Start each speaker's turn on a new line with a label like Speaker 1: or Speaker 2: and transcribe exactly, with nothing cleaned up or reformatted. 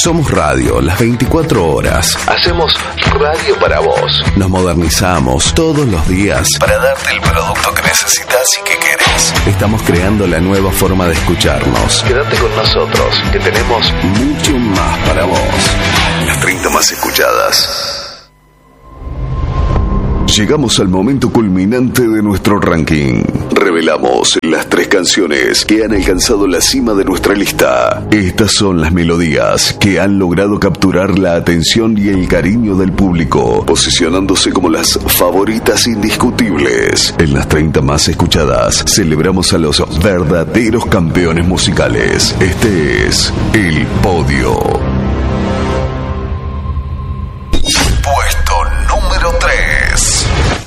Speaker 1: Somos radio las veinticuatro horas. Hacemos radio para vos. Nos modernizamos todos los días para darte el producto que necesitas y que querés. Estamos creando la nueva forma de escucharnos. Quédate con nosotros, que tenemos mucho más para vos. Las treinta más escuchadas. Llegamos al momento culminante de nuestro ranking. Revelamos las tres canciones que han alcanzado la cima de nuestra lista. Estas son las melodías que han logrado capturar la atención y el cariño del público, posicionándose como las favoritas indiscutibles. En las treinta más escuchadas, celebramos a los verdaderos campeones musicales. Este es El Podio.